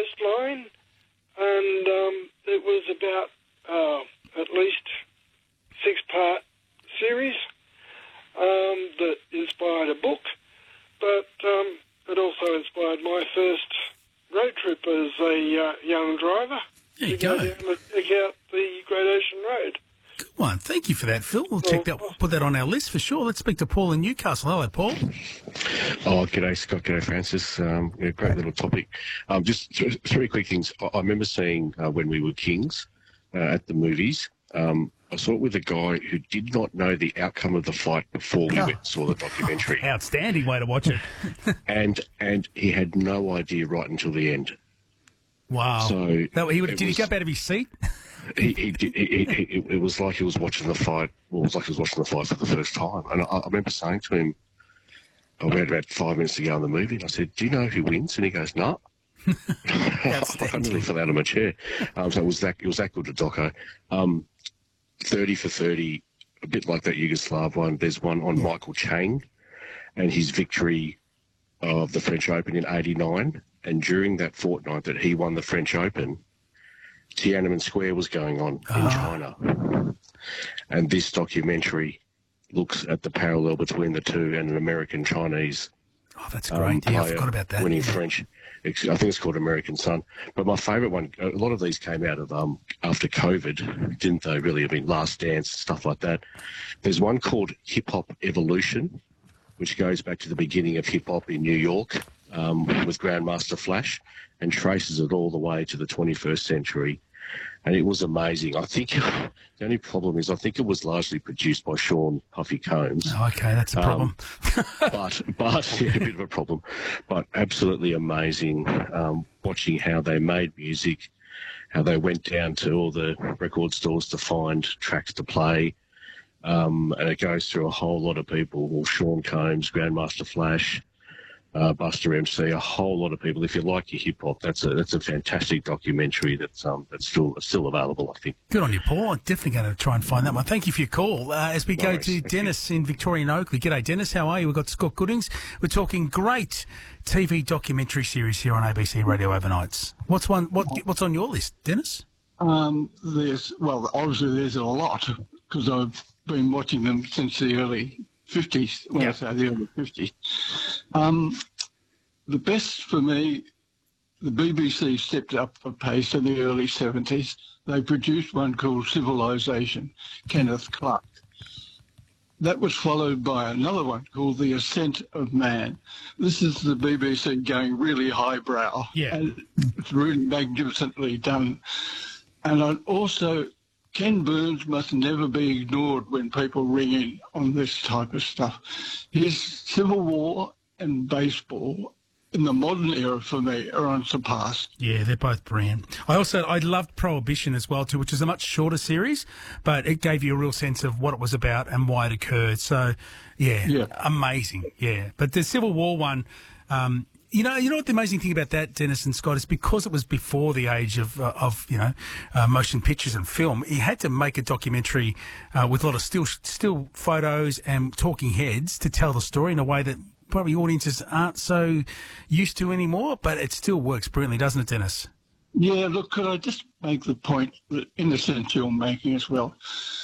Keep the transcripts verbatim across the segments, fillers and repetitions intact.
coastline, and um, it was about uh, at least six-part series um, that inspired a book, but um, it also inspired my first road trip as a uh, young driver. There you to go go. down and check out the Great Ocean Road. Good one. Thank you for that, Phil. We'll check that. We'll put that on our list for sure. Let's speak to Paul in Newcastle. Hello, Paul. Oh, g'day, Scott. G'day, Francis. Um, yeah, great little topic. Um, just th- three quick things. I, I remember seeing uh, When We Were Kings uh, at the movies. Um, I saw it with a guy who did not know the outcome of the fight before we Oh. went and saw the documentary. Outstanding way to watch it. and and he had no idea right until the end. Wow. So that, he would, it did was- he get out of his seat? He, he, did- he, he, he, it was like he was watching the fight. Well, it was like he was watching the fight for the first time. And I, I remember saying to him, oh, we had about five minutes to go in the movie, and I said, "Do you know who wins?" And he goes, "No." I nearly fell out of my chair. Um, so it was that it was that good a doco. Um, thirty for thirty, a bit like that Yugoslav one. There's one on Michael Chang and his victory of the French Open in eighty-nine. And during that fortnight that he won the French Open, Tiananmen Square was going on in Ah. China. And this documentary looks at the parallel between the two and an American-Chinese Oh, that's um, great. yeah, I player forgot about that. winning Yeah. French. It's- I think it's called American Son. But my favourite one, a lot of these came out of um, after COVID, didn't they? Really, I mean, Last Dance, stuff like that. There's one called Hip Hop Evolution, which goes back to the beginning of hip hop in New York um, with Grandmaster Flash, and traces it all the way to the twenty-first century. And it was amazing. I think the only problem is I think it was largely produced by Sean Puffy Combs. Oh, okay, that's a problem. Um, but, but yeah, a bit of a problem. But absolutely amazing um, watching how they made music, how they went down to all the record stores to find tracks to play. Um, and it goes through a whole lot of people. Well, Sean Combs, Grandmaster Flash, uh, Buster M C, a whole lot of people. If you like your hip hop, that's a that's a fantastic documentary that's um that's still still available, I think. Good on you, Paul. I'm definitely going to try and find that one. Thank you for your call. Uh, as we No go worries. to Thank Dennis in Victoria and Oakley. G'day, Dennis. How are you? We've got Scott Goodings. We're talking great T V documentary series here on A B C Radio Overnights. What's one? What, what's on your list, Dennis? Um, there's, well, obviously there's a lot because I've been watching them since the early fifties, when Yeah. I say the early fifties. Um, the best for me, the B B C stepped up a pace in the early seventies. They produced one called Civilization, Kenneth Clark. That was followed by another one called The Ascent of Man. This is the B B C going really highbrow. Yeah. And it's really magnificently done. And I'd also, Ken Burns must never be ignored when people ring in on this type of stuff. His Civil War and baseball in the modern era for me are unsurpassed. Yeah, they're both brilliant. I also, I loved Prohibition as well too, which is a much shorter series, but it gave you a real sense of what it was about and why it occurred. So, yeah, Yeah. amazing. Yeah. But the Civil War one, um, you know, you know what the amazing thing about that, Dennis and Scott, is because it was before the age of, uh, of you know, uh, motion pictures and film. He had to make a documentary uh, with a lot of still still photos and talking heads to tell the story in a way that probably audiences aren't so used to anymore. But it still works brilliantly, doesn't it, Dennis? Yeah, look, could I just make the point that in the sense you're making as well?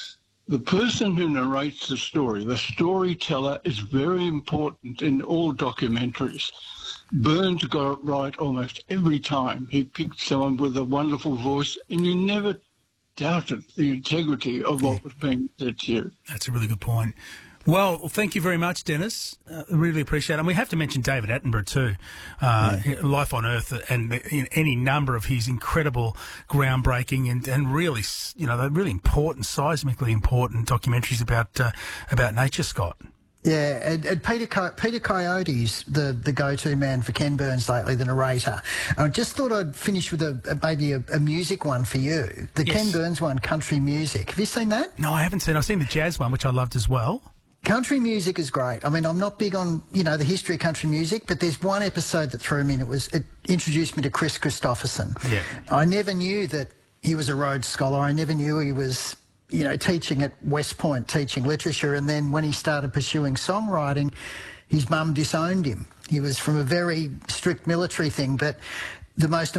The person who narrates the story, the storyteller, is very important in all documentaries. Burns got it right almost every time. He picked someone with a wonderful voice, and you never doubted the integrity of what was being said to you. That's a really good point. Well, thank you very much, Dennis. Uh, really appreciate it. And we have to mention David Attenborough too. Uh, Life on Earth and in any number of his incredible, groundbreaking and, and really, you know, really important, seismically important documentaries about uh, about nature, Scott. Yeah, and, and Peter Co- Peter Coyote's the, the go-to man for Ken Burns lately, the narrator. I just thought I'd finish with a, a maybe a, a music one for you. The Yes. Ken Burns one, Country Music. Have you seen that? No, I haven't seen. I've seen the jazz one, which I loved as well. Country music is great. I mean, I'm not big on, you know, the history of country music, but there's one episode that threw me in. It was, it introduced me to Chris Christopherson. Yeah. I never knew that he was a Rhodes Scholar. I never knew he was, you know, teaching at West Point, teaching literature. And then when he started pursuing songwriting, his mum disowned him. He was from a very strict military thing, but the most